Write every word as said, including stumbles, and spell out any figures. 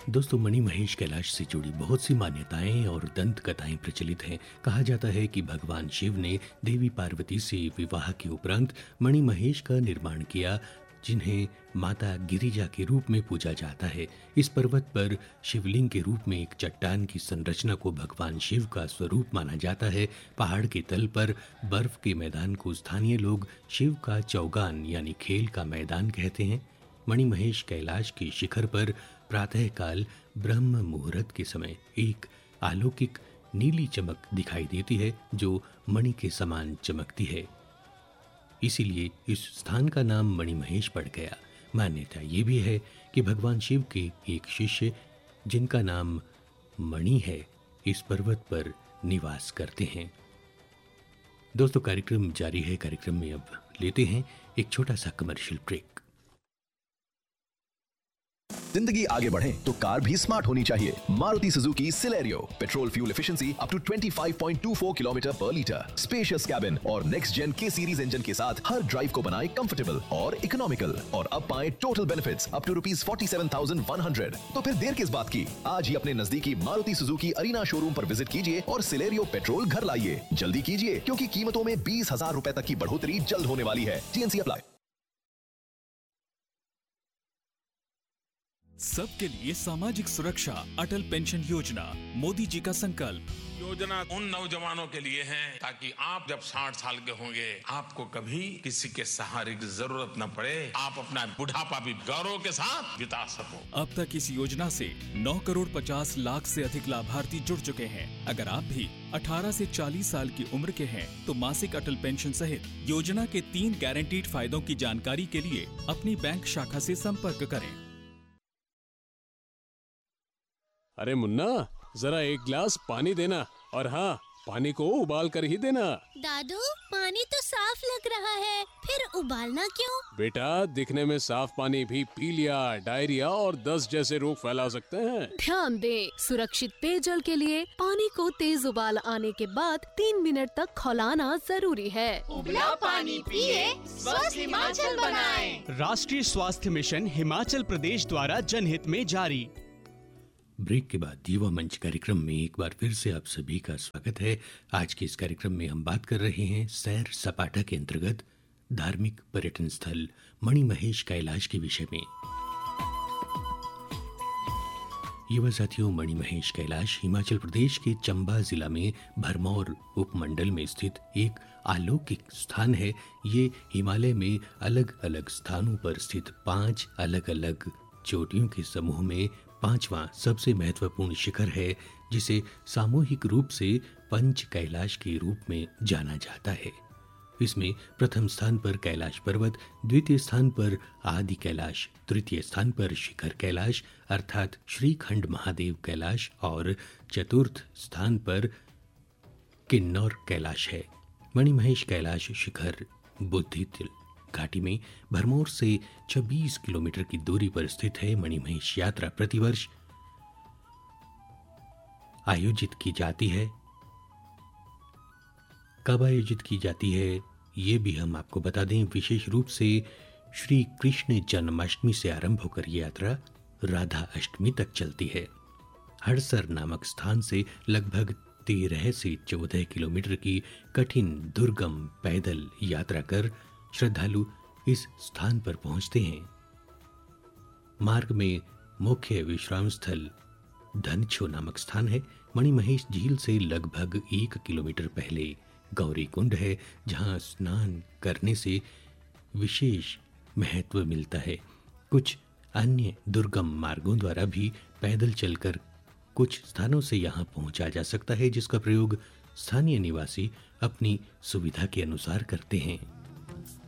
दोस्तों, मणि महेश कैलाश से जुड़ी बहुत सी मान्यताएं और दंत कथाएं प्रचलित हैं। कहा जाता है कि भगवान शिव ने देवी पार्वती से विवाह के उपरांत मणि महेश का निर्माण किया, जिन्हें माता गिरिजा के रूप में पूजा जाता है। इस पर्वत पर शिवलिंग के रूप में एक चट्टान की संरचना को भगवान शिव का स्वरूप माना जाता है। पहाड़ के तल पर बर्फ के मैदान को स्थानीय लोग शिव का चौगान यानी खेल का मैदान कहते हैं। मणि महेश कैलाश के शिखर पर प्रातःकाल ब्रह्म मुहूर्त के समय एक अलौकिक नीली चमक दिखाई देती है जो मणि के समान चमकती है। इसीलिए इस स्थान का नाम मणि महेश पड़ गया। मान्यता ये भी है कि भगवान शिव के एक शिष्य जिनका नाम मणि है, इस पर्वत पर निवास करते हैं। दोस्तों, कार्यक्रम जारी है। कार्यक्रम में अब लेते हैं एक छोटा सा कमर्शियल ब्रेक। जिंदगी आगे बढ़े तो कार भी स्मार्ट होनी चाहिए। Maruti Suzuki Celerio, petrol fuel efficiency up to पच्चीस पॉइंट दो चार किलोमीटर पर लीटर, स्पेशियस कैबिन और नेक्स्ट जेन के सीरीज इंजन के साथ हर ड्राइव को बनाए कंफर्टेबल और इकोनॉमिकल, और अब पाए total benefits up to rupees forty seven thousand one hundred. तो फिर देर किस बात की, आज ही अपने नजदीकी मारुति सुजुकी अरीना शोरूम पर विजिट कीजिए और सिलेरियो पेट्रोल घर लाइए। जल्दी कीजिए, क्योंकि कीमतों में बीस हजार रुपए तक की बढ़ोतरी जल्द होने वाली है। TNC apply. सबके लिए सामाजिक सुरक्षा, अटल पेंशन योजना, मोदी जी का संकल्प। योजना उन नौजवानों के लिए है ताकि आप जब साठ साल के होंगे आपको कभी किसी के सहारे की जरूरत न पड़े, आप अपना बुढ़ापा भी गौरव के साथ बिता सको। अब तक इस योजना से नौ करोड़ पचास लाख से अधिक लाभार्थी जुड़ चुके हैं। अगर आप भी अठारह से चालीस साल की उम्र के हैं तो मासिक अटल पेंशन सहित योजना के तीन गारंटीड फायदों की जानकारी के लिए अपनी बैंक शाखा से संपर्क करें। अरे मुन्ना, जरा एक गिलास पानी देना, और हाँ, पानी को उबाल कर ही देना। दादू, पानी तो साफ लग रहा है, फिर उबालना क्यों? बेटा, दिखने में साफ पानी भी पीलिया, डायरिया और दस्त जैसे रोग फैला सकते हैं। ध्यान दें, सुरक्षित पेयजल के लिए पानी को तेज उबाल आने के बाद तीन मिनट तक खौलाना जरूरी है। उबला पानी पिए, स्वस्थ हिमाचल बनाएं। राष्ट्रीय स्वास्थ्य मिशन हिमाचल प्रदेश द्वारा जनहित में जारी। ब्रेक के बाद युवा मंच कार्यक्रम में एक बार फिर से आप सभी का स्वागत है। आज के इस कार्यक्रम में हम बात कर रहे हैं सैर सपाटा के अंतर्गत धार्मिक पर्यटन स्थल मणि महेश कैलाश के विषय में। युवा साथियों, मणि महेश कैलाश हिमाचल प्रदेश के चंबा जिला में भरमौर उपमंडल में स्थित एक अलौकिक स्थान है। ये हिमालय में अलग अलग स्थानों पर स्थित पांच अलग अलग चोटियों के समूह में पांचवा सबसे महत्वपूर्ण शिखर है, जिसे सामूहिक रूप से पंच कैलाश के रूप में जाना जाता है। इसमें प्रथम स्थान पर कैलाश पर्वत, द्वितीय स्थान पर आदि कैलाश, तृतीय स्थान पर शिखर कैलाश अर्थात श्रीखंड महादेव कैलाश और चतुर्थ स्थान पर किन्नौर कैलाश है। मणि महेश कैलाश शिखर बुद्धितिल घाटी में भरमौर से छब्बीस किलोमीटर की दूरी पर स्थित है। मणि महेश यात्रा प्रतिवर्ष आयोजित की जाती है। कब आयोजित की जाती है ये भी हम आपको बता दें। विशेष रूप से श्री कृष्ण जन्माष्टमी से आरंभ होकर यह यात्रा राधा अष्टमी तक चलती है। हड़सर नामक स्थान से लगभग तेरह से चौदह किलोमीटर की कठिन दुर्गम पैदल यात्रा कर श्रद्धालु इस स्थान पर पहुंचते हैं। मार्ग में मुख्य विश्राम स्थल धनछो नामक स्थान है। मणि महेश झील से लगभग एक किलोमीटर पहले गौरी कुंड है, जहां स्नान करने से विशेष महत्व मिलता है। कुछ अन्य दुर्गम मार्गों द्वारा भी पैदल चलकर कुछ स्थानों से यहां पहुंचा जा सकता है, जिसका प्रयोग स्थानीय निवासी अपनी सुविधा के अनुसार करते हैं।